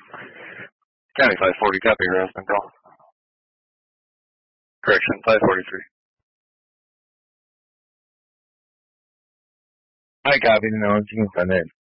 County 540, copy your husband call. Correction, 543. I copy the notes. You can send it.